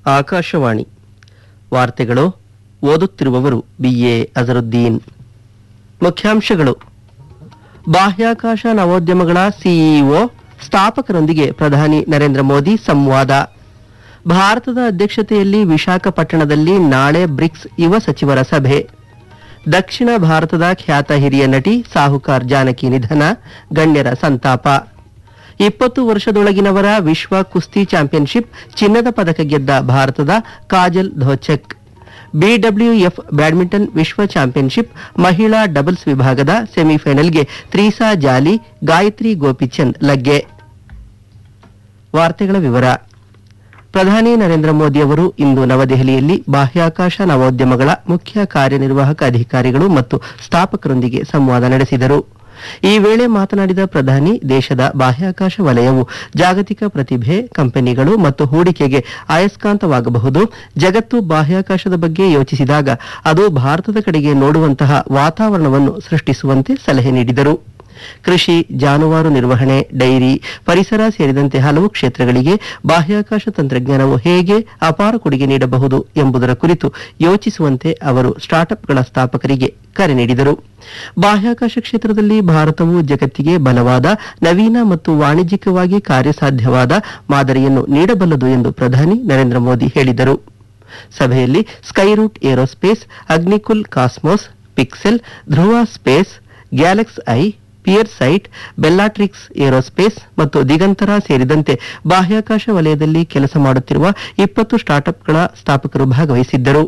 ಆಕಾಶವಾಣಿ ವಾರ್ತೆಗಳು ಓದುತ್ತಿರುವವರು ಬಿಎ ಅಜರುದ್ದೀನ್. ಮುಖ್ಯಾಂಶಗಳು: ಬಾಹ್ಯಾಕಾಶ ನವೋದ್ಯಮಗಳ ಸಿಇಒ ಸ್ಥಾಪಕರೊಂದಿಗೆ ಪ್ರಧಾನಿ ನರೇಂದ್ರ ಮೋದಿ ಸಂವಾದ. ಭಾರತದ ಅಧ್ಯಕ್ಷತೆಯಲ್ಲಿ ವಿಶಾಖಪಟ್ಟಣದಲ್ಲಿ ನಾಳೆ ಬ್ರಿಕ್ಸ್ ಯುವ ಸಚಿವರ ಸಭೆ. ದಕ್ಷಿಣ ಭಾರತದ ಖ್ಯಾತ ಹಿರಿಯ ನಟಿ ಸಾಹುಕಾರ್ ಜಾನಕಿ ನಿಧನ, ಗಣ್ಯರ ಸಂತಾಪ. 20 ವರ್ಷದೊಳಗಿನವರ ವಿಶ್ವ ಕುಸ್ತಿ ಚಾಂಪಿಯನ್ಶಿಪ್ ಚಿನ್ನದ ಪದಕ ಗೆದ್ದ ಭಾರತದ ಕಾಜಲ್ ಧೋಚಕ್. ಬಿಡಬ್ಲ್ಯೂಎಫ್ ಬ್ಯಾಡ್ಮಿಂಟನ್ ವಿಶ್ವ ಚಾಂಪಿಯನ್ಶಿಪ್ ಮಹಿಳಾ ಡಬಲ್ಸ್ ವಿಭಾಗದ ಸೆಮಿಫೈನಲ್ಗೆ ತ್ರೀಸಾ ಜಾಲಿ, ಗಾಯತ್ರಿ ಗೋಪಿಚಂದ್ ಲಗ್ಗೆ. ವಾರ್ತೆಗಳ ವಿವರ. ಪ್ರಧಾನಿ ನರೇಂದ್ರ ಮೋದಿ ಅವರು ಇಂದು ನವದೆಹಲಿಯಲ್ಲಿ ಬಾಹ್ಯಾಕಾಶ ನವೋದ್ಯಮಗಳ ಮುಖ್ಯ ಕಾರ್ಯನಿರ್ವಾಹಕ ಅಧಿಕಾರಿಗಳು ಮತ್ತು ಸ್ಥಾಪಕರೊಂದಿಗೆ ಸಂವಾದ ನಡೆಸಿದರು. ಈ ವೇಳೆ ಮಾತನಾಡಿದ ಪ್ರಧಾನಿ, ದೇಶದ ಬಾಹ್ಯಾಕಾಶ ವಲಯವು ಜಾಗತಿಕ ಪ್ರತಿಭೆ, ಕಂಪನಿಗಳು ಮತ್ತು ಹೂಡಿಕೆಗೆ ಅಯಸ್ಕಾಂತವಾಗಬಹುದು. ಜಗತ್ತು ಬಾಹ್ಯಾಕಾಶದ ಬಗ್ಗೆ ಯೋಚಿಸಿದಾಗ ಅದು ಭಾರತದ ಕಡೆಗೆ ನೋಡುವಂತಹ ವಾತಾವರಣವನ್ನು ಸೃಷ್ಟಿಸುವಂತೆ ಸಲಹೆ ನೀಡಿದರು. ಕೃಷಿ, ಜಾನುವಾರು ನಿರ್ವಹಣೆ, ಡೈರಿ, ಪರಿಸರ ಸೇರಿದಂತೆ ಹಲವು ಕ್ಷೇತ್ರಗಳಿಗೆ ಬಾಹ್ಯಾಕಾಶ ತಂತ್ರಜ್ಞಾನವು ಹೇಗೆ ಅಪಾರ ಕೊಡುಗೆ ನೀಡಬಹುದು ಎಂಬುದರ ಕುರಿತು ಯೋಚಿಸುವಂತೆ ಅವರು ಸ್ಟಾರ್ಟ್ಅಪ್ಗಳ ಸ್ಥಾಪಕರಿಗೆ ಕರೆ ನೀಡಿದರು. ಬಾಹ್ಯಾಕಾಶ ಕ್ಷೇತ್ರದಲ್ಲಿ ಭಾರತವು ಜಗತ್ತಿಗೆ ಬಲವಾದ, ನವೀನ ಮತ್ತು ವಾಣಿಜ್ಯಿಕವಾಗಿ ಕಾರ್ಯಸಾಧ್ಯವಾದ ಮಾದರಿಯನ್ನು ನೀಡಬಲ್ಲದು ಎಂದು ಪ್ರಧಾನಿ ನರೇಂದ್ರ ಮೋದಿ ಹೇಳಿದರು. ಸಭೆಯಲ್ಲಿ Skyroot aerospace, Agnikul cosmos, pixel, Dhruva space, ಗ್ಯಾಲಕ್ಸ್ I, ಪಿಯರ್ಸೈಟ್, Bellatrix aerospace ಮತ್ತು ದಿಗಂತರಾ ಸೇರಿದಂತೆ ಬಾಹ್ಯಾಕಾಶ ವಲಯದಲ್ಲಿ ಕೆಲಸ ಮಾಡುತ್ತಿರುವ 20 ಸ್ಟಾರ್ಟ್ಅಪ್ಗಳ ಸ್ಥಾಪಕರು ಭಾಗವಹಿಸಿದ್ದರು.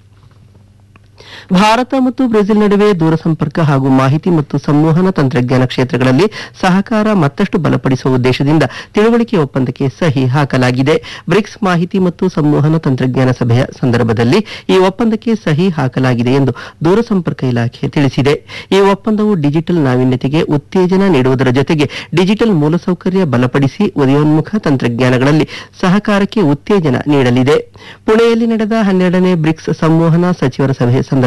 ಭಾರತ ಮತ್ತು ಬ್ರೆಜಿಲ್ ನಡುವೆ ದೂರಸಂಪರ್ಕ ಹಾಗೂ ಮಾಹಿತಿ ಮತ್ತು ಸಂವಹನ ತಂತ್ರಜ್ಞಾನ ಕ್ಷೇತ್ರಗಳಲ್ಲಿ ಸಹಕಾರ ಮತ್ತಷ್ಟು ಬಲಪಡಿಸುವ ಉದ್ದೇಶದಿಂದ ತಿಳುವಳಿಕೆ ಒಪ್ಪಂದಕ್ಕೆ ಸಹಿ ಹಾಕಲಾಗಿದೆ. ಬ್ರಿಕ್ಸ್ ಮಾಹಿತಿ ಮತ್ತು ಸಂವಹನ ತಂತ್ರಜ್ಞಾನ ಸಭೆಯ ಸಂದರ್ಭದಲ್ಲಿ ಈ ಒಪ್ಪಂದಕ್ಕೆ ಸಹಿ ಹಾಕಲಾಗಿದೆ ಎಂದು ದೂರಸಂಪರ್ಕ ಇಲಾಖೆ ತಿಳಿಸಿದೆ. ಈ ಒಪ್ಪಂದವು ಡಿಜಿಟಲ್ ನಾವೀನ್ಯತೆಗೆ ಉತ್ತೇಜನ ನೀಡುವುದರ ಜೊತೆಗೆ ಡಿಜಿಟಲ್ ಮೂಲಸೌಕರ್ಯ ಬಲಪಡಿಸಿ ಉದಯೋನ್ಮುಖ ತಂತ್ರಜ್ಞಾನಗಳಲ್ಲಿ ಸಹಕಾರಕ್ಕೆ ಉತ್ತೇಜನ ನೀಡಲಿದೆ. ಪುಣೆಯಲ್ಲಿ ನಡೆದ 12ನೇ ಬ್ರಿಕ್ಸ್ ಸಂವಹನ ಸಚಿವರ ಸಭೆ